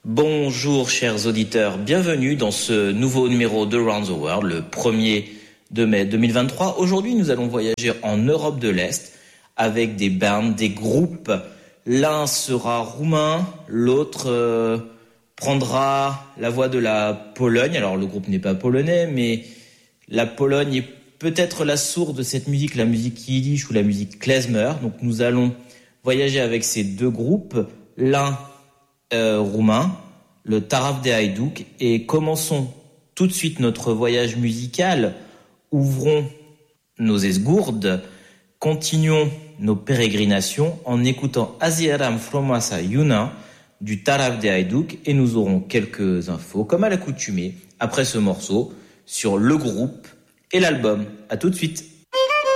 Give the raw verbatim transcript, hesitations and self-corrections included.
Bonjour chers auditeurs, bienvenue dans ce nouveau numéro de Round the World, le premier de mai deux mille vingt-trois. Aujourd'hui, nous allons voyager en Europe de l'Est avec des bands, des groupes. L'un sera roumain, l'autre euh, prendra la voix de la Pologne. Alors le groupe n'est pas polonais, mais la Pologne est peut-être la source de cette musique, la musique yiddish ou la musique klezmer. Donc nous allons voyager avec ces deux groupes. L'un euh, roumain, le Taraf de Hajduk, et commençons tout de suite notre voyage musical. Ouvrons nos esgourdes, continuons nos pérégrinations en écoutant Aziaram Fromasa Yuna du Taraf de Hajduk, et nous aurons quelques infos, comme à l'accoutumée, après ce morceau, sur le groupe et l'album. À tout de suite.